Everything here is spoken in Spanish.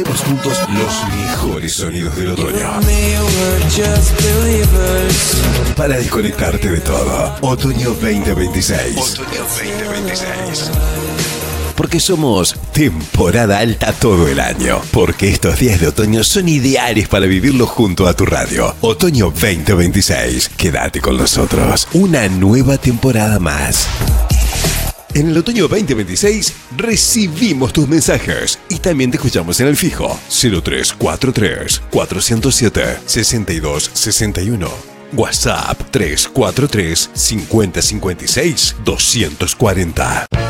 Juntos los mejores sonidos del otoño. Para desconectarte de todo. Otoño 2026. Otoño 2026. Porque somos temporada alta todo el año. Porque estos días de otoño son ideales para vivirlo junto a tu radio. Otoño 2026. Quédate con nosotros. Una nueva temporada más. En el otoño 2026 recibimos tus mensajes y también te escuchamos en el fijo 0343 407 6261. WhatsApp 343 5056 240.